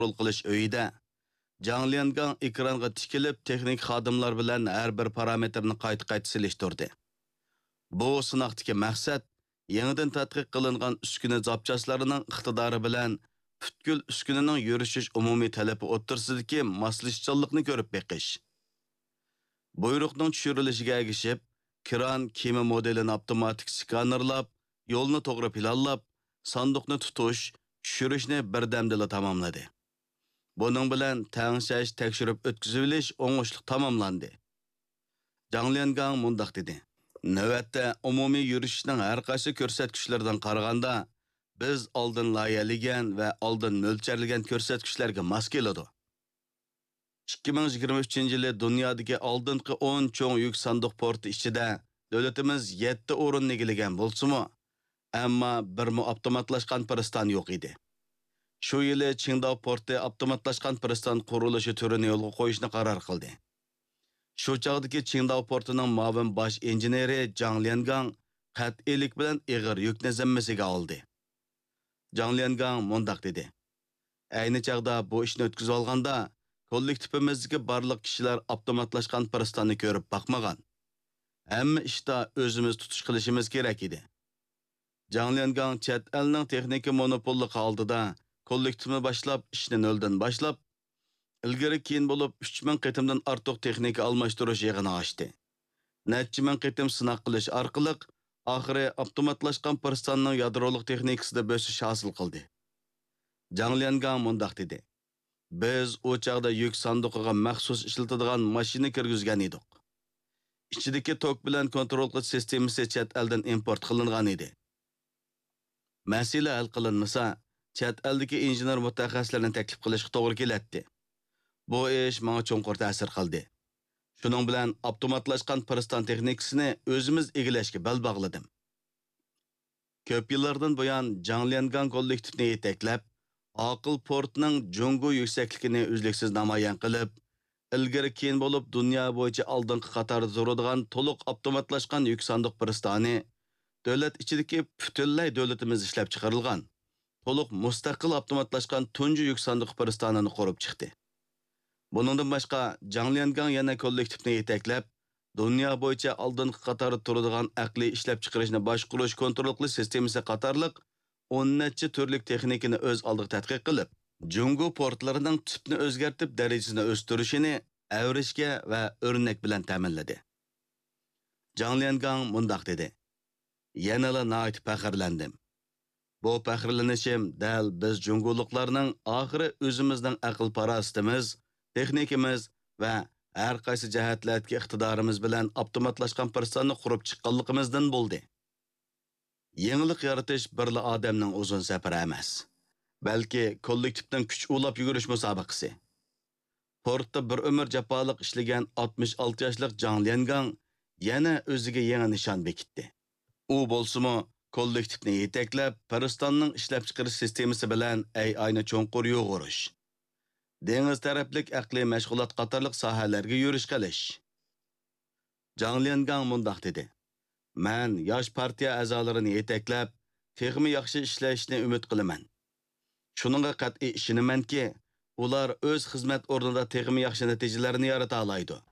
kontrol qilish uyida Zhang Liangang ekranga tikilib texnik xodimlar bilan har bir parametrni qayta silishtirdi. Bu sinoqdagi maqsad yangidan tadqiq qilingan uskuna zapchaslarining iqtidori bilan butkul uskunaning yurishish umumiy talabi o'ttirsidagi moslashchanlikni ko'rib beqish. Buyruqning tushirilishiga ergishib, kran kema modelini avtomatik skanerlab, yo'lni to'g'ri planlab, sanduqni tutish, tushirishni birdamdala tamomladi. Bunun bilan tangshash tekshirib o'tkazilish o'ngishli tamomlandi. Zhang Liangang mundaq dedi: "Navbatda umumiy yurishning har qaysi ko'rsatkichlardan qaraganda biz oldin loyihalagan va oldin mo'ljallangan ko'rsatkichlarga mos keladi. 2023-yili dunyodagi oldingi 10 cho'ng yuk sanduq porti ichida davlatimiz 7 o'rinni egallagan bo'lsa-mu, ammo bir avtomatlashgan pristan yo'q edi. Shu yili Qingdao porti avtomatlashgan pristan qurilishi turini yo'lga qo'yishni qaror qildi. Shu chog'dagi Qingdao portining muavin bosh injeneri Zhang Liangang qat'iylik bilan ig'ir yukni zimmasiga oldi. Zhang Liangang mundaq dedi: "Ayni chog'da bu ishni o'tkazib olganda, kollektivimizdagi barliq kishilar avtomatlashgan pristanni ko'rib boqmagan. Hamma ishda o'zimiz tutish qilishimiz kerak edi." Zhang Liangang chet elning texnika monopolligi oldida kollektivni boshlab, ishni noldan boshlab, ilgari keyin bo'lib 3000 qitimdan ortiq texnika almashtirish yig'ini ochdi. Necha ming qitim sinoq qilish orqali oxiri avtomatlashgan pristanning yadroliq texnikasida bosish hosil qildi. Zhang Liangang mundaq dedi: "Biz o chaqda yuk sanduqiga maxsus ishlatadigan mashina kirgizgan edik. Ichidagi tok bilan kontrol qilish sistemasi chet eldan import qilingan edi. Masala hal qilinmasa, chet eldagi injener mutaxassislarni taklif qilishga to'g'ri keladi. Bu ish menga cho'nqur ta'sir qildi. Shuning bilan avtomatlashgan pristan texnikasini o'zimiz egallashga bel bog'ladim." Ko'p yillardan buyon Zhang Liangang kollektivni yetaklab, aql portning jungu yuksakligini uzluksiz namoyon qilib, ilgari keyin bo'lib dunyo bo'yicha oldingi qatorda turadigan to'liq avtomatlashgan yuk sanduq pristani davlat ichidagi butunlay davlatimiz ishlab chiqarilgan to'liq mustaqil avtomatlashgan tunji yuk sanduq pristanini qurib chiqdi. Buningdan boshqa Zhang Liangang yana kollektivni yetaklab, dunyo bo'yicha oldingi qatorda turadigan aqliy ishlab chiqarishni boshqarish kontrol qilish sistemasi qatorliq 10 necha turlik texnikani o'z oldiga tadqiq qilib, jungu portlarining tipni o'zgartib darajasini o'stirishini avrishga va o'rnak bilan ta'minladi. Zhang Liangang mundaq dedi: "Yanala nayt faxrlandim. Bu faxrlanishim dal biz junguliqlarning oxiri o'zimizning aql parastimiz, texnikamiz va har qaysi jihatlardagi iqtidorimiz bilan avtomatlashgan pristanni qurib chiqqanligimizdan bo'ldi. Yangilik yaratish birla odamning uzun safari emas, balki kollektivning kuch ulab yugurish musobaqasi." Portda bir umr jafoliq ishlagan 66 yoshlik Zhang Liangang yana o'ziga yangi nishon bekitdi. U bo'lsa-mu kollektivni yetaklab, pristanning ishlab chiqarish sistemasi bilan ayni cho'nqur yo'g'irish, dengiz taraflik aqliy mashg'ulot qatorliq sohalarga yurish qilish. Zhang Liangang mundaq dedi: "Men yosh partiya a'zolarini yetaklab, texmi yaxshi ishlashni umid qilaman. Shuningga qat'iy ishonamanki, ular o'z xizmat o'rnida texmi yaxshi natijalarni yarata oladi.